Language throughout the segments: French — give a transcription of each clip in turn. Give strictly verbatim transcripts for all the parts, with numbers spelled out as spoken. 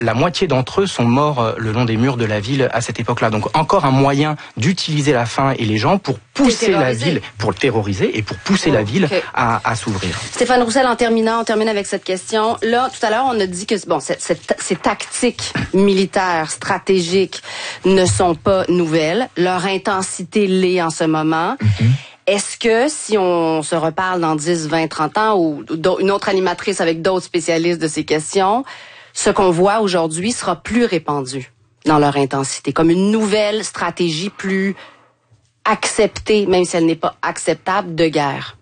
la moitié d'entre eux sont morts le long des murs de la ville à cette époque-là. Donc encore un moyen d'utiliser la faim et les gens pour pousser la ville, pour le terroriser et pour pousser oh, la ville okay. à, à s'ouvrir. Stéphane Roussel, en terminant, on termine avec cette question. Là, tout à l'heure, on a dit que bon, cette, cette, ces tactiques militaires, stratégiques ne sont pas nouvelles. Leur intensité l'est en ce moment. Mm-hmm. Est-ce que si on se reparle dans dix, vingt, trente ans ou une autre animatrice avec d'autres spécialistes de ces questions, ce qu'on voit aujourd'hui sera plus répandu dans leur intensité, comme une nouvelle stratégie plus acceptée, même si elle n'est pas acceptable, de guerre?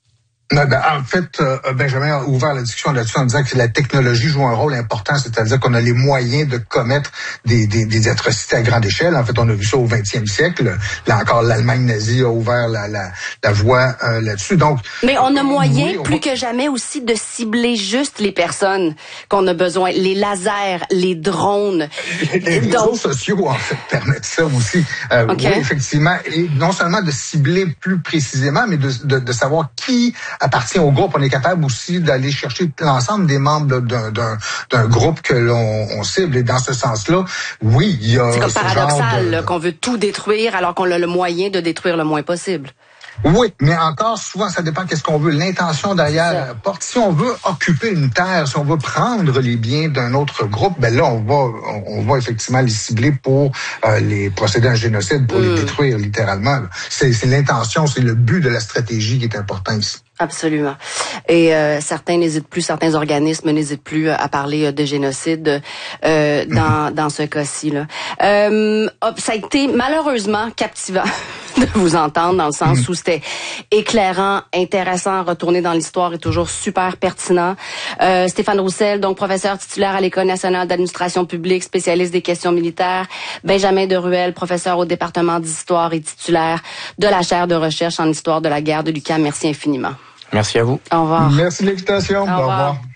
En fait, Benjamin a ouvert la discussion là-dessus en disant que la technologie joue un rôle important, c'est-à-dire qu'on a les moyens de commettre des, des, des atrocités à grande échelle. En fait, on a vu ça au vingtième siècle. Là encore, l'Allemagne nazie a ouvert la, la, la voie euh, là-dessus. Donc, mais on a moyen, oui, on plus va... que jamais aussi, de cibler juste les personnes qu'on a besoin. Les lasers, les drones. Les, les réseaux Donc... sociaux, en fait, permettent ça aussi. Euh, okay. Oui, effectivement. Et non seulement de cibler plus précisément, mais de, de, de savoir qui appartient au groupe. On est capable aussi d'aller chercher l'ensemble des membres d'un, d'un, d'un groupe que l'on on cible. Et dans ce sens-là, oui, il y a... C'est comme ce paradoxal, genre de... là, qu'on veut tout détruire alors qu'on a le moyen de détruire le moins possible. Oui, mais encore, souvent, ça dépend qu'est-ce qu'on veut. L'intention derrière porte. Si on veut occuper une terre, si on veut prendre les biens d'un autre groupe, ben là, on va, on, on va effectivement les cibler pour euh, les procéder à un génocide, pour mmh. les détruire, littéralement. C'est, c'est l'intention, c'est le but de la stratégie qui est important ici. Absolument. Et euh, certains n'hésitent plus, certains organismes n'hésitent plus à parler de génocide euh, dans mm-hmm. dans ce cas-ci là. Euh, ça a été malheureusement captivant de vous entendre dans le sens mm-hmm. où c'était éclairant, intéressant, retourner dans l'histoire est toujours super pertinent. Euh, Stéphane Roussel, donc professeur titulaire à l'École nationale d'administration publique, spécialiste des questions militaires. Benjamin Deruel, professeur au département d'histoire et titulaire de la chaire de recherche en histoire de la guerre de l'U Q A M. Merci infiniment. Merci à vous. Au revoir. Merci de l'invitation. Au revoir. Au revoir.